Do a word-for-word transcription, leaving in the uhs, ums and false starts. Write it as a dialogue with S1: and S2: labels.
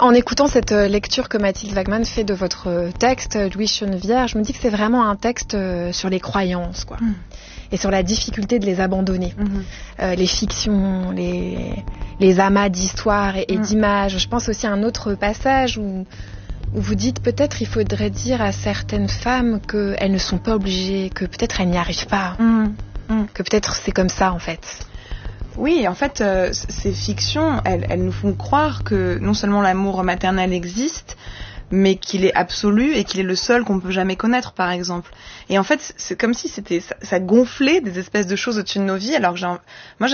S1: En écoutant cette lecture que Mathilde Wagman fait de votre texte, Louis Chenevière, je me dis que c'est vraiment un texte sur les croyances, quoi. Mmh. Et sur la difficulté de les abandonner. Mmh. Euh, les fictions, les, les amas d'histoires et, et mmh. d'images. Je pense aussi à un autre passage où, où vous dites peut-être il faudrait dire à certaines femmes qu'elles ne sont pas obligées, que peut-être elles n'y arrivent pas. Mmh. Mmh. Que peut-être c'est comme ça, en fait.
S2: Oui, en fait, euh, ces fictions, elles, elles nous font croire que non seulement l'amour maternel existe, mais qu'il est absolu et qu'il est le seul qu'on peut jamais connaître, par exemple. Et en fait, c'est comme si c'était ça, ça gonflait des espèces de choses au-dessus de nos vies, alors que j'ai, moi,